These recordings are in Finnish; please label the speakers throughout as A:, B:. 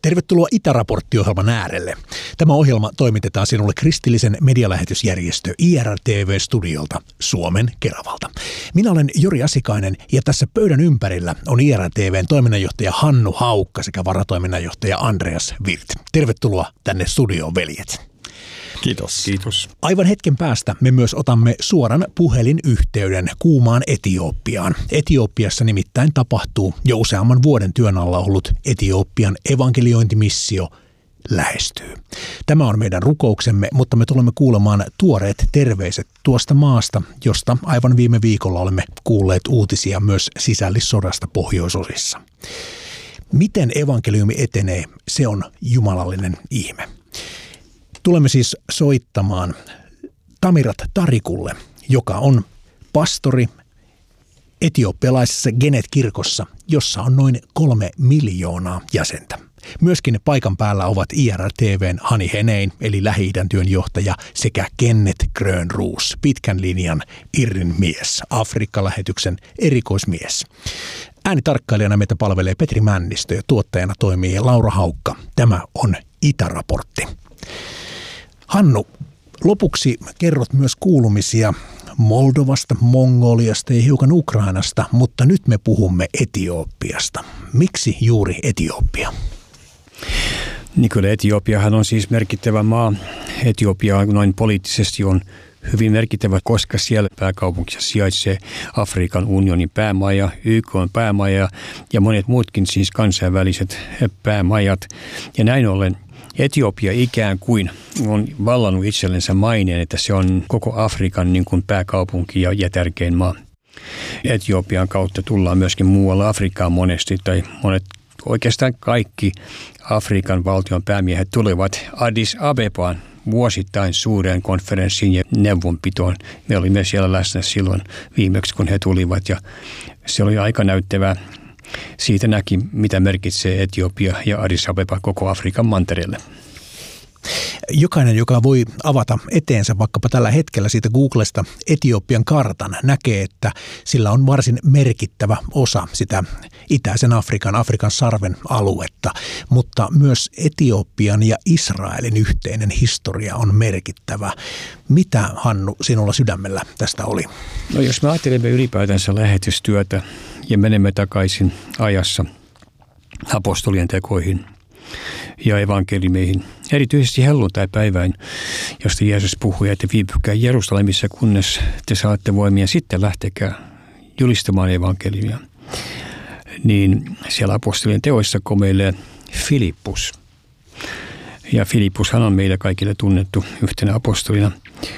A: Tervetuloa Itäraportti-ohjelman äärelle. Tämä ohjelma toimitetaan sinulle kristillisen medialähetysjärjestö IRTV-studiolta Suomen Keravalta. Minä olen Jori Asikainen ja tässä pöydän ympärillä on IRTVn toiminnanjohtaja Hannu Haukka sekä varatoiminnanjohtaja Andreas Wirth. Tervetuloa tänne studioon, veljet.
B: Kiitos. Kiitos.
A: Aivan hetken päästä me myös otamme suoran puhelinyhteyden kuumaan Etiopiaan. Etiopiassa nimittäin tapahtuu jo useamman vuoden työn alla ollut Etiopian evankeliointimissio lähestyy. Tämä on meidän rukouksemme, mutta me tulemme kuulemaan tuoreet terveiset tuosta maasta, josta aivan viime viikolla olemme kuulleet uutisia myös sisällissodasta pohjoisosissa. Miten evankeliumi etenee, se on jumalallinen ihme. Tulemme siis soittamaan Tamirat Tarikulle, joka on pastori etiopialaisessa Genet-kirkossa, jossa on noin 3 miljoonaa jäsentä. Myöskin paikan päällä ovat IRTVn Hani Henein, eli Lähi-idän työnjohtaja, sekä Kenneth Grönroos, pitkän linjan IRRin mies, Afrikka-lähetyksen erikoismies. Äänitarkkailijana meitä palvelee Petri Männistö ja tuottajana toimii Laura Haukka. Tämä on Itäraportti. Hannu, lopuksi kerrot myös kuulumisia Moldovasta, Mongoliasta ja hiukan Ukrainasta, mutta nyt me puhumme Etiopiasta. Miksi juuri Etiopia?
B: Niin kyllä Etiopiahan on siis merkittävä maa. Etiopia noin poliittisesti on hyvin merkittävä, koska siellä pääkaupungissa sijaitsee Afrikan unionin päämaja, YK:n päämaja ja monet muutkin siis kansainväliset päämajat. Ja näin ollen Etiopia ikään kuin on vallannut itsellensä maineen, että se on koko Afrikan niin kuin pääkaupunki ja tärkein maa. Etiopian kautta tullaan myöskin muualla Afrikkaan monesti, tai oikeastaan kaikki Afrikan valtion päämiehet tulevat Addis Abebaan vuosittain suureen konferenssiin ja neuvonpitoon. Me olimme siellä läsnä silloin viimeksi, kun he tulivat, ja se oli aika näyttävää. Siitä näki, mitä merkitsee Etiopia ja Addis Abeba koko Afrikan mantereelle.
A: Jokainen, joka voi avata eteensä vaikkapa tällä hetkellä siitä Googlesta Etiopian kartan, näkee, että sillä on varsin merkittävä osa sitä itäisen Afrikan sarven aluetta, mutta myös Etiopian ja Israelin yhteinen historia on merkittävä. Mitä, Hannu, sinulla sydämellä tästä oli?
B: No jos me ajattelemme ylipäätänsä lähetystyötä ja menemme takaisin ajassa apostolien tekoihin ja evankeliumeihin, erityisesti helluntaipäivään, josta Jeesus puhui, että viipykää Jerusalemissa, kunnes te saatte voimia, sitten lähtekää julistamaan evankeliumia. Niin siellä apostolien teoissa komeilee Filippus. Ja Filippushan on meillä kaikille tunnettu yhtenä apostolina.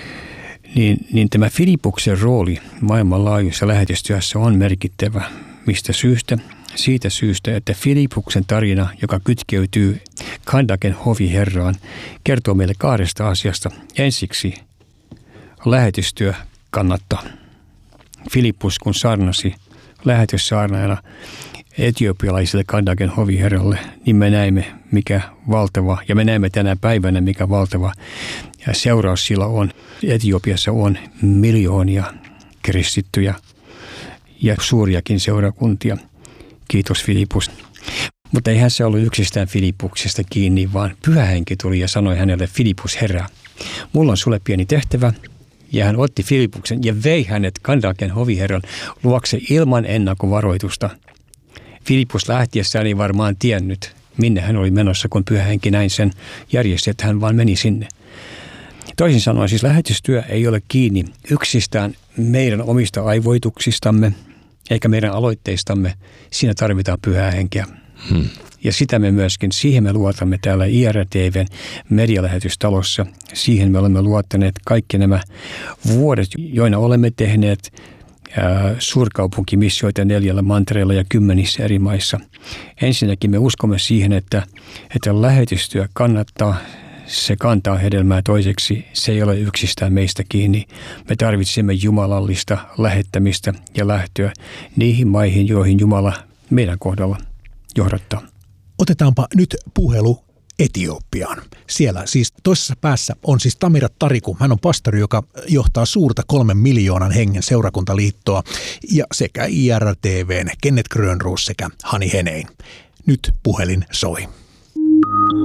B: Niin tämä Filippuksen rooli maailmanlaajuisessa lähetystyössä on merkittävä. Mistä syystä? Siitä syystä, että Filippuksen tarina, joka kytkeytyy Kandaken hoviherraan, kertoo meille 2 asiasta. Ensiksi lähetystyö kannattaa. Filippus, kun saarnasi lähetyssaarnaajana etiopialaiselle Kandaken hoviherralle, niin me näemme, mikä valtava, ja me näemme tänä päivänä, mikä valtava ja seuraus sillä on. Etiopiassa on miljoonia kristittyjä ja suuriakin seurakuntia. Kiitos Filippus. Mutta eihän se ollut yksistään Filippuksesta kiinni, vaan Pyhä Henki tuli ja sanoi hänelle: Filippus, herra, mulla on sulle pieni tehtävä. Ja hän otti Filippuksen ja vei hänet Kandaken hoviherran luokse ilman ennakkovaroitusta. Filippus lähtiessään ei varmaan tiennyt, minne hän oli menossa, kun Pyhä Henki näin sen järjesti, että hän vaan meni sinne. Toisin sanoen siis lähetystyö ei ole kiinni yksistään meidän omista aivoituksistamme, eikä meidän aloitteistamme. Siinä tarvitaan Pyhää Henkeä. Ja sitä me myöskin, siihen me luotamme täällä IRTVn medialähetystalossa. Siihen me olemme luottaneet kaikki nämä vuodet, joina olemme tehneet suurkaupunkimissioita 4 mantereilla ja 10 eri maissa. Ensinnäkin me uskomme siihen, että lähetystyö kannattaa. Se kantaa hedelmää. Toiseksi se ei ole yksistään meistä kiinni. Me tarvitsemme jumalallista lähettämistä ja lähtöä niihin maihin, joihin Jumala meidän kohdalla johdattaa.
A: Otetaanpa nyt puhelu Etiopiaan. Siellä siis toisessa päässä on siis Tamirat Tariku. Hän on pastori, joka johtaa suurta 3 miljoonan hengen seurakuntaliittoa, ja sekä IRTVn Kenneth Grönroos sekä Hani Henein. Nyt puhelin soi.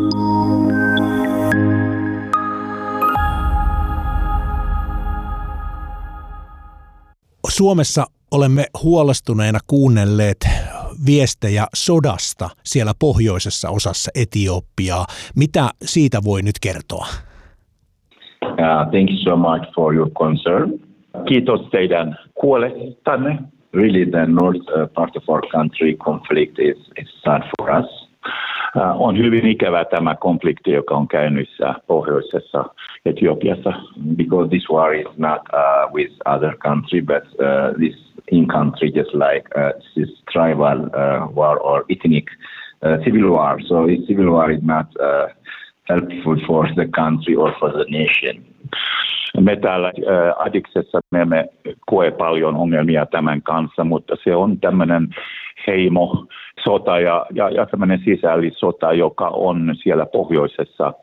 A: Suomessa olemme huolestuneena kuunnelleet viestejä sodasta siellä pohjoisessa osassa Etiopiaa. Mitä siitä voi nyt kertoa?
C: Thank you so much for your concern. Kiitos teidän huolestanne. Really the north part of our country conflict is sad for us. On hyvin ikävä tämä konflikti, joka on käynnissä pohjoisessa Etiopiassa. Because this war is not with other country, but this in country just like this tribal war or ethnic civil war. So civil war is not helpful for the country or for the nation. Me täällä Adiksessa me emme koe paljon ongelmia tämän kanssa, mutta se on tämmöinen heimosota ja tämmöinen sisällissota, joka on siellä pohjoisessa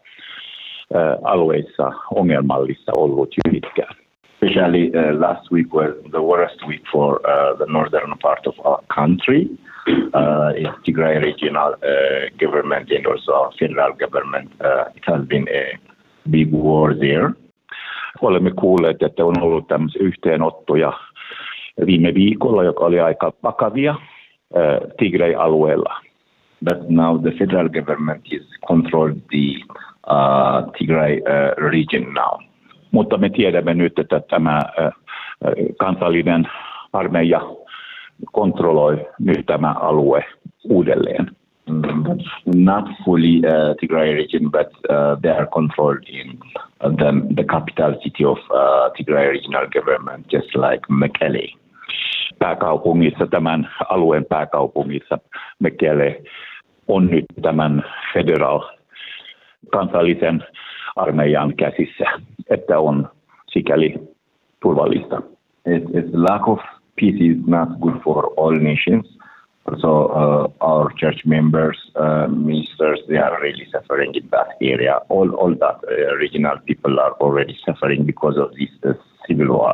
C: alueissa ongelmallista ollut jo pitkään. Especially last week was the worst week for the northern part of our country. It's Tigray regional government and also our federal government. It has been a big war there. Olemme kuulleet, että on ollut tämmöisiä yhteenottoja viime viikolla, joka oli aika vakavia Tigray-alueella. But now the federal government is controlled the Tigray region now. Mutta me tiedämme nyt, että tämä kansallinen armeija kontrolloi nyt tämä alue uudelleen. Not fully Tigray region, but they are controlled in the capital city of Tigray regional government, just like Mekelle. Pääkaupungissa, tämän alueen pääkaupungissa Mekelle on nyt tämän federal kansallisen armeijan käsissä, että on sikäli turvallista. It's lack of peace is not good for all nations. So our church members, ministers, they are really suffering in that area. All that regional people are already suffering because of this civil war.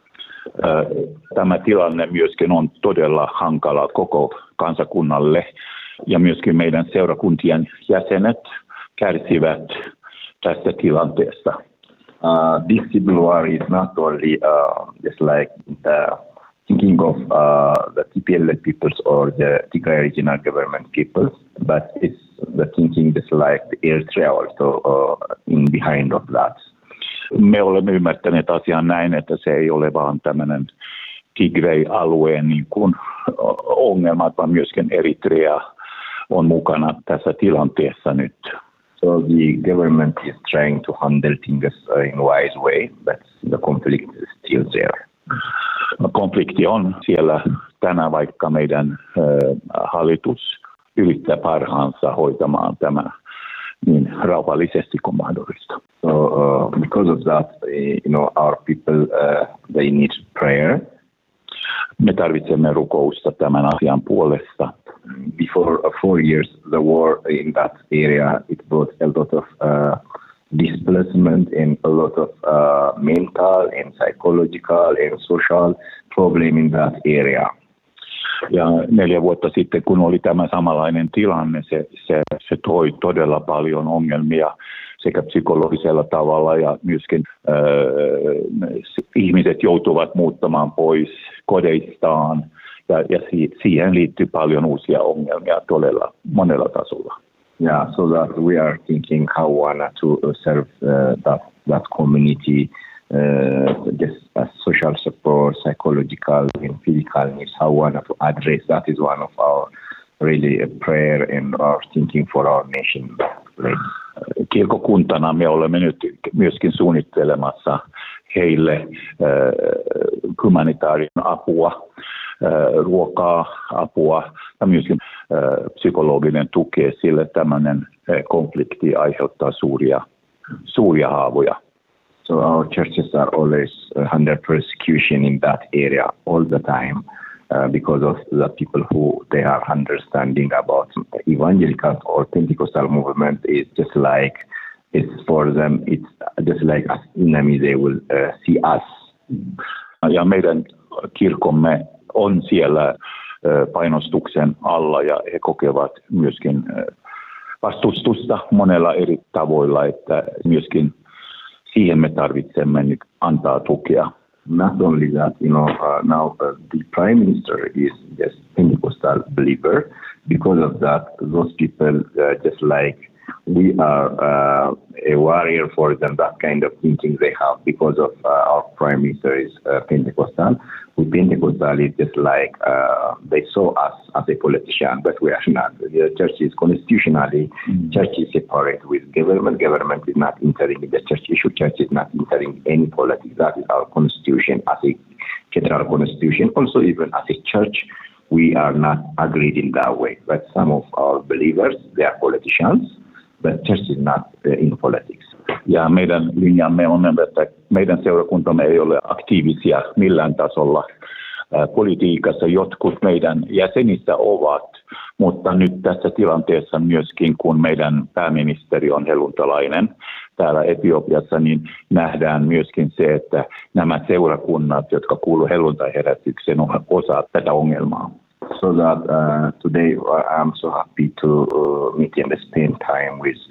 C: Tämä tilanne myöskin on todella hankala koko kansakunnalle ja myöskin meidän seurakuntien jäsenet kärsivät tästä tilanteesta. This civil war is not only just like thinking of the TPLF peoples or the Tigray regional government peoples, but it's the thinking just like the Eritrea also in behind of that. Me olemme ymmärtäneet asian näin, että se ei ole vaan tämmöinen Tigray-alueen niin kuin ongelmat, vaan myöskin Eritrea on mukana tässä tilanteessa nyt. So the government is trying to handle things in a wise way, but the conflict is still there. Konflikti on siellä tänään, vaikka meidän hallitus yrittää parhaansa hoitamaan tämä niin rauhallisesti kuin mahdollista. So because of that, our people they need prayer. Me tarvitsemme rukousta tämän asian puolesta. Before 4 years, the war in that area it brought a lot of displacement and a lot of mental and psychological and social problem in that area. Ja 4 vuotta sitten, kun oli tämä samanlainen tilanne, se toi todella paljon ongelmia sekä psykologisella tavalla ja myöskin ihmiset joutuvat muuttamaan pois kodeistaan ja siihen liittyy paljon uusia ongelmia todella monella tasolla. Yeah, so that we are thinking how to serve that community, just as social support, psychological and physical needs, how to address that is one of our really prayer and our thinking for our nation. Kirkokuntana me olemme nyt myöskin suunnittelemassa heille humanitaarista apua, ruokaa, apua ja myöskin psykologinen tuki, sille tämmöinen konflikti aiheuttaa suuria haavoja. So our churches are always under persecution in that area all the time because of the people who they are understanding about evangelical or Pentecostal movement is just like it's for them, it's just like as enemy they will see us. Ja meidän kirkomme on siellä painostuksen alla ja he kokevat myöskin
D: vastustusta monella eri tavoilla, että myöskin siihen me tarvitsemme nyt antaa tukea.
C: Not only that, now the Prime Minister is just Pentecostal believer. Because of that, those people just like we are a warrior for them, that kind of thinking they have because of our Prime Minister is Pentecostal. With Pentecostal, it's just like they saw us as a politician, but we are not. The church is constitutionally, church is separate with government. Government is not entering the church issue. Church is not entering any politics. That is our constitution as a federal constitution. Also, even as a church, we are not agreed in that way. But some of our believers, they are politicians, but church is not in politics.
D: Ja meidän linjamme on, että meidän seurakuntamme ei ole aktiivisia millään tasolla politiikassa. Jotkut meidän jäsenistä ovat, mutta nyt tässä tilanteessa myöskin, kun meidän pääministeri on helluntalainen täällä Etiopiassa, niin nähdään myöskin se, että nämä seurakunnat, jotka kuuluvat helluntaiherätykseen, ovat osa tätä ongelmaa.
C: So that today I'm so happy to meet and spend time with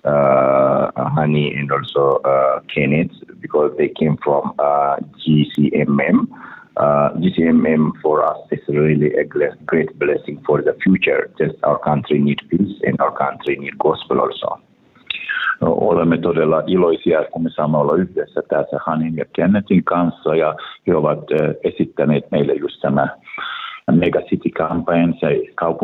C: Hani and also Kenneth because they came from GCMM. GCMM for us is really a great blessing for the future. Just our country needs peace and our country needs gospel also.
D: Olemme todella iloisia, kun me saamme olla yhdessä tässä Hanin ja Kennethin kanssa ja he ovat esittäneet meille just tämä Megacity Campaign, se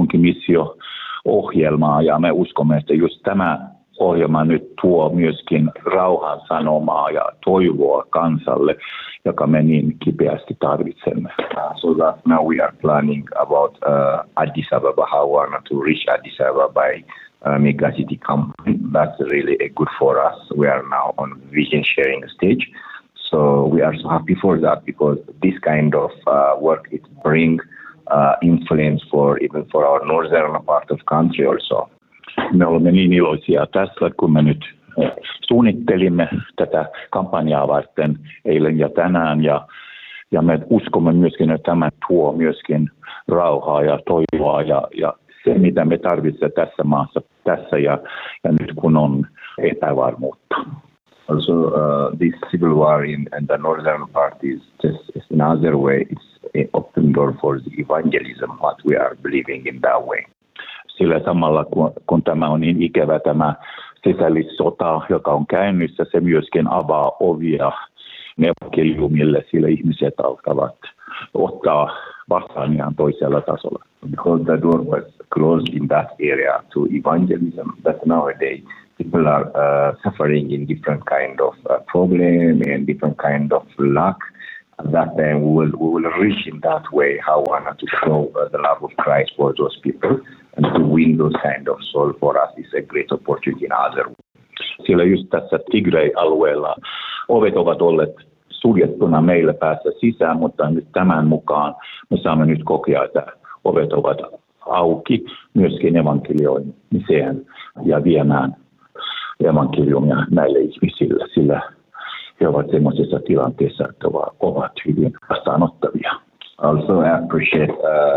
D: kaupunkimissio-ohjelmaa ja me uskomme, että just tämä ohjelma nyt tuo myöskin rauhan sanomaa ja toivoa kansalle, joka me niin kipeästi tarvitsemme.
C: So that now we are planning about Addis Ababa, how we want to reach Addis Ababa by Megacity Campaign. That's really good for us. We are now on vision sharing stage. So we are so happy for that because this kind of work it brings influence even for our northern part of country also.
D: Me olemme niin iloisia tässä, kun me nyt suunnittelimme tätä kampanjaa varten eilen ja tänään ja me uskomme myöskin, että tämä tuo myöskin rauhaa ja toivoa ja se, mitä me tarvitsemme tässä maassa tässä ja nyt kun on epävarmuutta.
C: Also, this civil war in the northern part is just another way. It's an open door for the evangelism, what we are believing in that way.
D: Sillä samalla, kun tämä on niin ikävä tämä sisällissota, joka on käynnissä, se myöskin avaa ovia evankeliumille, sillä ihmiset alkavat ottaa vastaan ihan toisella tasolla.
C: Because the door was closed in that area to evangelism, but nowadays people are suffering in different kind of problem and different kind of lack. At that time, we will reach in that way how we want to show the love of Christ for those people and to win those kind of soul for us is a great opportunity in other way.
D: Sillä just tässä Tigray-alueella ovet ovat olleet suljettuna meillä päässä sisään, mutta nyt tämän mukaan me saamme nyt kokea, että ovet ovat auki myöskin evankelioimiseen ja viemään evankeliumia näille ihmisille, sillä he ovat semmoisessa tilanteessa, että ovat hyvin vastaanottavia.
C: Also, I appreciate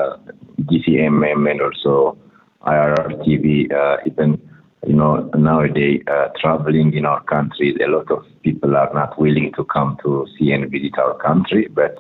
C: GCMM and also IRR TV, even nowadays traveling in our country, a lot of people are not willing to come to see and visit our country, but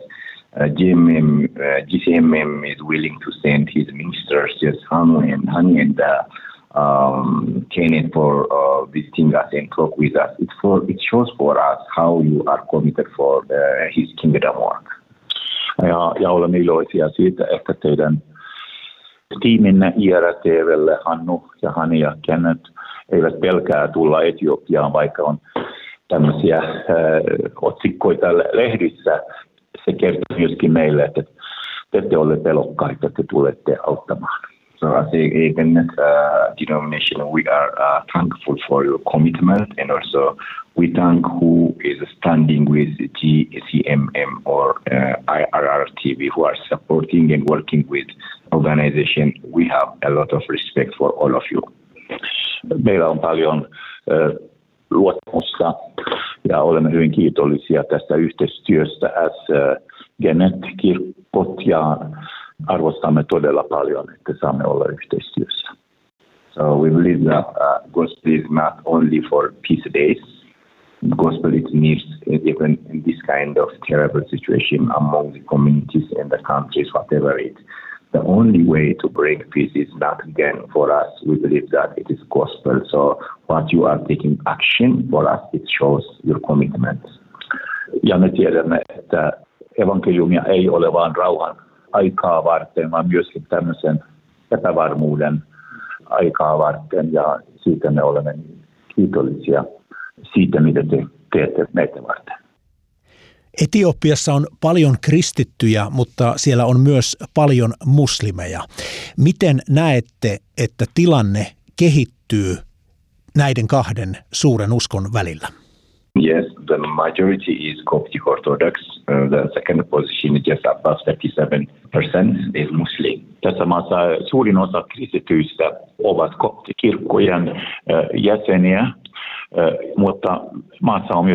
C: GCMM is willing to send his ministers, just Hani and Kenneth for visiting us and talk with us. It shows for us how you are committed for his kingdom work.
D: Ja olemme iloisia siitä, että teidän tiiminne IRTVlle, Hannu ja Hani ja Kenneth, eivät pelkää tulla Etiopiaan, vaikka on tämmöisiä otsikkoita lehdissä. Se kertoo myöskin meille, että te ette ole pelokkaita, että te tulette auttamaan.
C: So as a denomination, we are thankful for your commitment and also we thank who is standing with GCMM or IRR TV who are supporting and working with organization. We have a lot of respect for all of you.
D: Meillä on paljon luottamusta ja olemme hyvin kiitollisia tästä yhteistyöstä Genet-kirkot ja arvostamme todella paljon, että saamme olla yhteistyössä.
C: So we believe that gospel is not only for peace days. Gospel it needs even in this kind of terrible situation among the communities and the countries, whatever it. The only way to bring peace is not again for us. We believe that it is gospel. So what you are taking action for us, it shows your commitment.
D: Ja me tiedämme, että evankeliumia ei ole vain rauhan aikaa varten, vaan myöskin tämmöisen epävarmuuden aikaa varten. Ja siitä me olemme kiitollisia siitä, mitä te teette meitä varten.
A: Etiopiassa on paljon kristittyjä, mutta siellä on myös paljon muslimeja. Miten näette, että tilanne kehittyy näiden kahden suuren uskon välillä?
C: Yes, the majority is Coptic Orthodox. The second position is just above 37% is Muslim.
D: Tässä maassa suurin osa kristityistä ovat koptikirkkojen jäseniä, mutta maassa on myös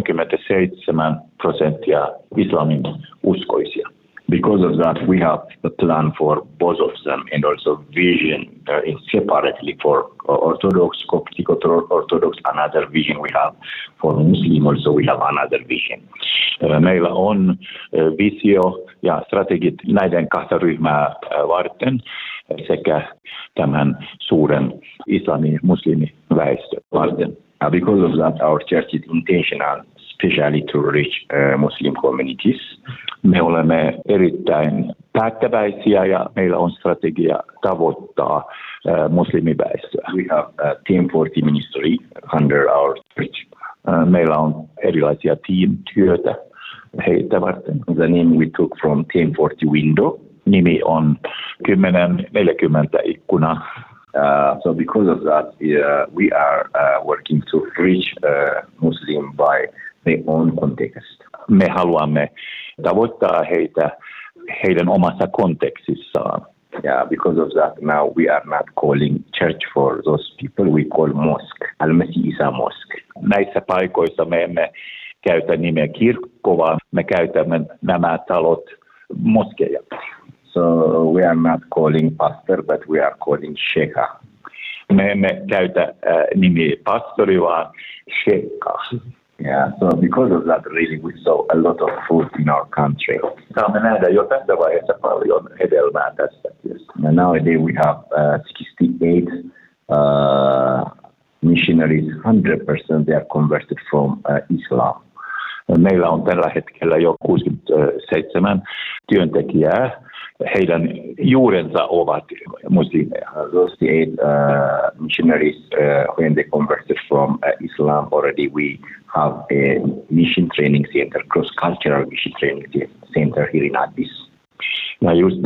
D: 37% islamin uskoisia.
C: Because of that, we have a plan for both of them and also vision separately for Orthodox, Coptic Orthodox, another vision we have for Muslim also we have another vision.
D: Meillä on visio ja strategit näiden kahta ryhmää varten sekä tämän suuren islamin muslimiväestön varten.
C: Because of that, our church is intentional, especially to reach Muslim communities.
D: Me olemme erittäin päättäväisiä ja meillä on strategia tavoittaa muslimiväestöä.
C: We have a Team 40 ministry under our church.
D: Meillä on erilaisia team-työtä heitä varten.
C: The name we took from Team 40 window.
D: Nimi on 1040 ikkuna.
C: So because of that, we are working to reach Muslim by their own context.
D: Me haluamme tavoittaa heitä heidän omassa kontekstissaan.
C: Yeah, because of that, now we are not calling church for those people, we call mosque, Al-Masih Isa Mosque.
D: Näissä paikoissa me emme käytä nimeä kirkko, vaan me käytämme nämä talot moskeja.
C: So we are not calling pastor, but we are calling sheikha.
D: Me emme käytä nimi pastori, vaan sheikha.
C: Yeah, so because of that, really we saw a lot of fruit in our country.
D: Saamme nähdä jo tässä vaiheessa paljon hedelmää tästä.
C: And nowadays we have 68 missionaries, 100% they are converted from Islam.
D: Meillä on tällä hetkellä jo 67 työntekijää. Heidän juurensa ovat muslimeja.
C: Those 8 missionaries, when they converted from Islam already, we have a mission training center, cross-cultural mission training center here in Addis.
D: Ja just